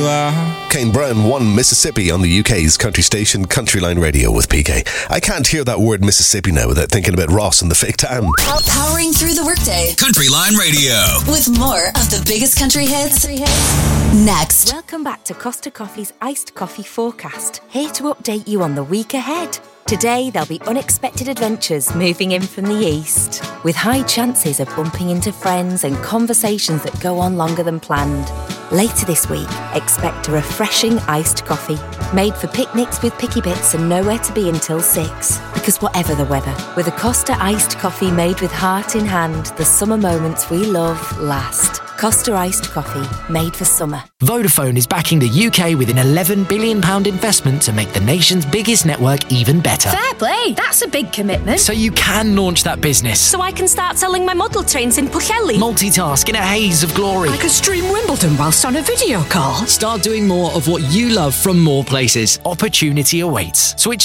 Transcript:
are. Kane Brown won Mississippi on the UK's country station Countryline Radio with PK. I can't hear that word Mississippi now without thinking about Ross and the fake tan. Powering through the workday. Countryline Radio. With more of the biggest country hits. Next. Welcome back to Costa Coffee's Iced Coffee Forecast. Here to update you on the week ahead. Today, there'll be unexpected adventures moving in from the east, with high chances of bumping into friends and conversations that go on longer than planned. Later this week, expect a refreshing iced coffee, made for picnics with picky bits and nowhere to be until 6. Because whatever the weather, with a Costa iced coffee made with heart in hand, the summer moments we love last. Costa iced coffee, made for summer. Vodafone is backing the UK with an £11 billion investment to make the nation's biggest network even better. Fair play, that's a big commitment. So you can launch that business. So I can start selling my model trains in Pwllheli. Multitask in a haze of glory. I could stream Wimbledon whilst on a video call. Start doing more of what you love from more places. Opportunity awaits. Switch